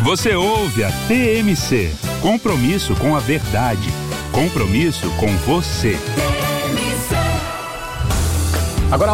Você ouve a TMC. Compromisso com a verdade. Compromisso com você. Agora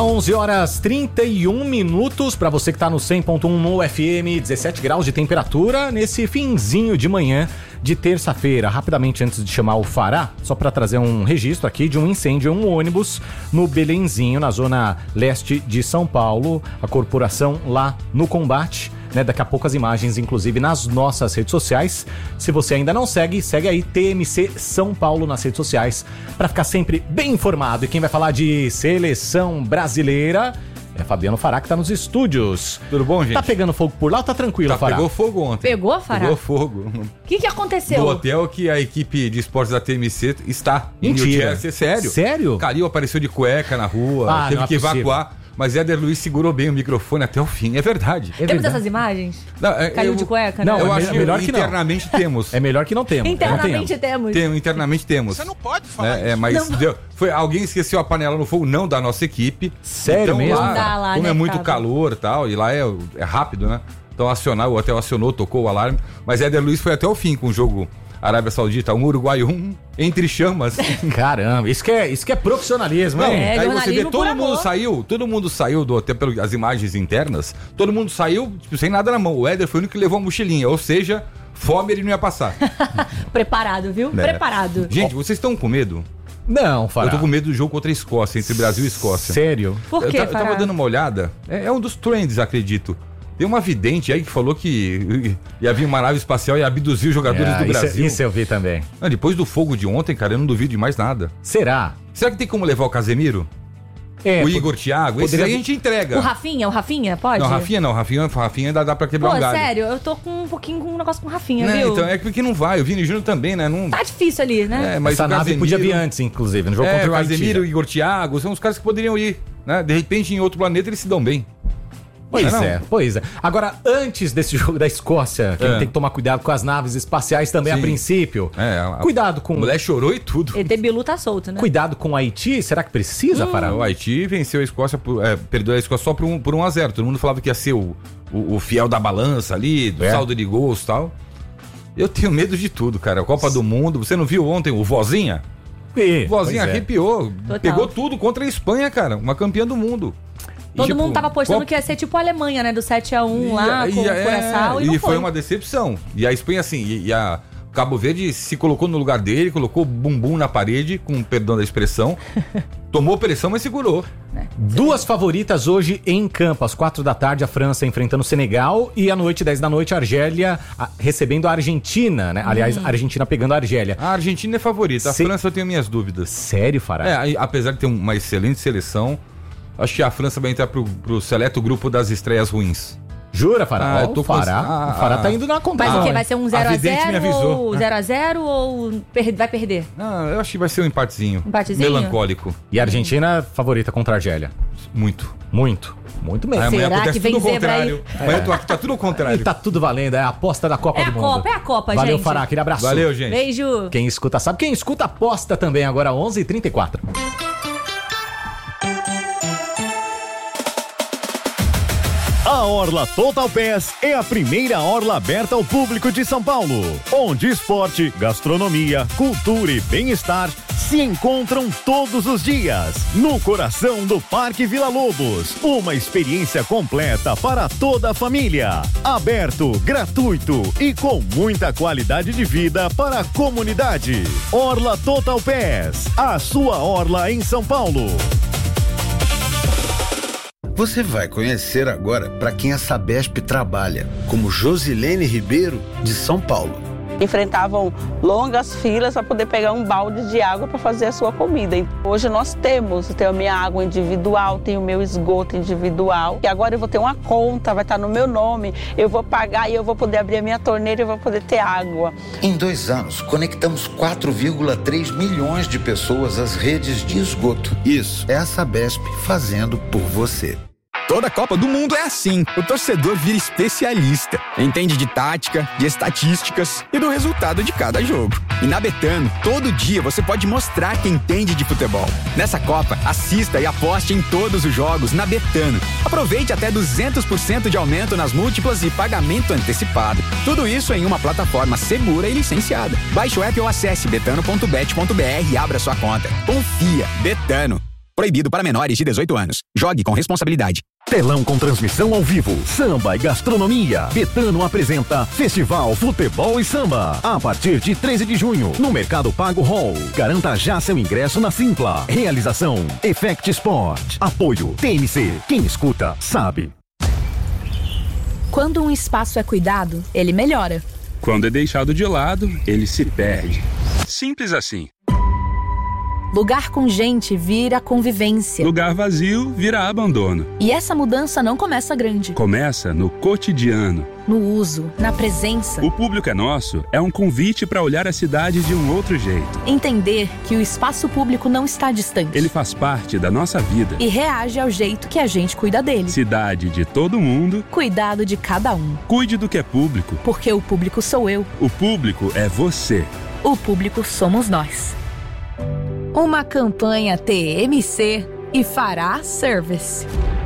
11h31 para você que está no 100.1 no FM, 17 graus de temperatura nesse finzinho de manhã de terça-feira. Rapidamente, antes de chamar o Fará, só para trazer um registro aqui de um incêndio em um ônibus no Belenzinho, na zona leste de São Paulo. A corporação lá no combate, né? Daqui a pouco as imagens, inclusive, nas nossas redes sociais. Se você ainda não segue, segue aí TMC São Paulo nas redes sociais para ficar sempre bem informado. E quem vai falar de seleção brasileira é Fabiano Fará, que tá nos estúdios. Tudo bom, gente? Tá pegando fogo por lá ou tá tranquilo, Fará? Pegou fogo ontem. Pegou, Fará? Pegou fogo. O que aconteceu? No hotel que a equipe de esportes da TMC está. Mentira. Em New Jersey. Sério? Sério? Calil apareceu de cueca na rua, teve que evacuar. Mas Éder Luiz segurou bem o microfone até o fim. É verdade. Temos essas imagens? Não, Caiu de cueca? Não, eu acho melhor que que não. internamente temos. É melhor que não temos. Internamente temos. Internamente temos. Você não pode falar isso. Mas alguém esqueceu a panela no fogo, não da nossa equipe. Sério então, mesmo? Lá, Dá lá, como né, é muito Fábio? calor e tal, e lá é rápido, né? Então o hotel acionou, tocou o alarme. Mas Éder Luiz foi até o fim com o jogo Arábia Saudita, Uruguai 1, entre chamas. Caramba, isso que é profissionalismo, Não, hein? aí você vê, jornalismo por amor. todo mundo saiu do hotel, pelas imagens internas, todo mundo saiu sem nada na mão. O Éder foi o único que levou a mochilinha, ou seja, fome ele não ia passar. Preparado, viu? Preparado. Gente, vocês estão com medo? Não, Fará. Eu tô com medo do jogo contra a Escócia, entre Brasil e Escócia. Sério? Por quê, Eu tava Fará? dando uma olhada, é um dos trends, acredito. Tem uma vidente aí que falou que ia vir uma nave espacial e abduzir os jogadores do Brasil. Isso eu vi também. Depois do fogo de ontem, cara, eu não duvido de mais nada. Será? Será que tem como levar o Casemiro? O Igor, Thiago? Esse aí a gente entrega. O Rafinha, pode? Não, Rafinha ainda dá pra quebrar Pô, um galho. sério, eu tô com um pouquinho com um negócio com o Rafinha, Não, viu? então é porque não vai. O Vini Júnior também, né? Não... Tá difícil ali, né? mas Essa o nave Casemiro- podia vir antes, inclusive, no jogo contra o Haiti. Casemiro, Igor, Thiago, são os caras que poderiam ir, né? De repente, em outro planeta, eles se dão bem. Pois é. Agora, antes desse jogo da Escócia, que tem que tomar cuidado com as naves espaciais também, Sim. a princípio. Cuidado com... A mulher chorou e tudo. ET Bilu tá solto, né? Cuidado com o Haiti, será que precisa, Fará? O Haiti venceu a Escócia, perdeu a Escócia só por 1-0. Todo mundo falava que ia ser o fiel da balança ali, do saldo de gols e tal. Eu tenho medo de tudo, cara. A Copa do Mundo, você não viu ontem o Vozinha? O Vozinha arrepiou, pegou tudo contra a Espanha, cara, uma campeã do mundo. Todo mundo tava apostando que ia ser tipo a Alemanha, né? Do 7-1 lá, com o Curaçao, e não foi uma decepção. E a Espanha, assim, e a Cabo Verde se colocou no lugar dele, colocou o bumbum na parede, com perdão da expressão, tomou pressão, mas segurou. Duas favoritas hoje em campo. Às 4 da tarde, a França enfrentando o Senegal e à noite, 10 da noite, a Argélia recebendo a Argentina, né? Aliás, a Argentina pegando a Argélia. A Argentina é favorita, a França eu tenho minhas dúvidas. Sério, Fará? Apesar de ter uma excelente seleção, acho que a França vai entrar pro seleto grupo das estreias ruins. Jura, Fará? Eu tô o Fará tá indo na conta. Mas o quê? Vai ser um 0-0 ou né? 0-0 ou vai perder? Eu acho que vai ser um empatezinho. Empatezinho? Melancólico. E a Argentina favorita contra a Argélia? Muito. Muito mesmo. Amanhã Será acontece que vem tudo ao zebra contrário. Amanhã tá tudo ao E contrário. tá tudo valendo, é a aposta da Copa do Mundo. É a Copa, Valeu, gente. Fará, aquele abraço. Valeu, gente. Beijo. Quem escuta sabe, quem escuta aposta também agora, 11h34. A Orla Total Pass é a primeira orla aberta ao público de São Paulo, onde esporte, gastronomia, cultura e bem-estar se encontram todos os dias, no coração do Parque Vila Lobos. Uma experiência completa para toda a família. Aberto, gratuito e com muita qualidade de vida para a comunidade. Orla Total Pass, a sua orla em São Paulo. Você vai conhecer agora para quem a Sabesp trabalha, como Josilene Ribeiro, de São Paulo. Enfrentavam longas filas para poder pegar um balde de água para fazer a sua comida. Hoje nós tenho a minha água individual, tenho o meu esgoto individual. E agora eu vou ter uma conta, vai estar no meu nome, eu vou pagar e eu vou poder abrir a minha torneira e eu vou poder ter água. Em 2 anos, conectamos 4,3 milhões de pessoas às redes de esgoto. Isso é a Sabesp fazendo por você. Toda Copa do Mundo é assim. O torcedor vira especialista. Entende de tática, de estatísticas e do resultado de cada jogo. E na Betano, todo dia você pode mostrar quem entende de futebol. Nessa Copa, assista e aposte em todos os jogos na Betano. Aproveite até 200% de aumento nas múltiplas e pagamento antecipado. Tudo isso em uma plataforma segura e licenciada. Baixe o app ou acesse betano.bet.br e abra sua conta. Confia, Betano. Proibido para menores de 18 anos. Jogue com responsabilidade. Telão com transmissão ao vivo, samba e gastronomia. Betano apresenta Festival Futebol e Samba. A partir de 13 de junho, no Mercado Pago Hall. Garanta já seu ingresso na Simpla. Realização Effect Sport. Apoio TMC. Quem escuta, sabe. Quando um espaço é cuidado, ele melhora. Quando é deixado de lado, ele se perde. Simples assim. Lugar com gente vira convivência. Lugar vazio vira abandono. E essa mudança não começa grande. Começa no cotidiano. No uso, na presença. O Público é Nosso é um convite para olhar a cidade de um outro jeito. Entender que o espaço público não está distante. Ele faz parte da nossa vida. E reage ao jeito que a gente cuida dele. Cidade de todo mundo. Cuidado de cada um. Cuide do que é público. Porque o público sou eu. O público é você. O público somos nós. Uma campanha TMC e Fará Service.